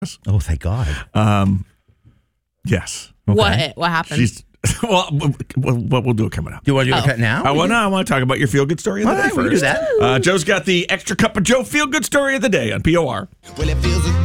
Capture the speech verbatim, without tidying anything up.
Oh, thank God. Um, yes. Okay. What? What happened? She's well, we'll, we'll do it coming up. Do you want to do oh. a cut now? I want to. I want to talk about your feel good story of the All day right, first. we can do that. Uh, Joe's got the extra cup of Joe feel good story of the day on P O R. Well, it feels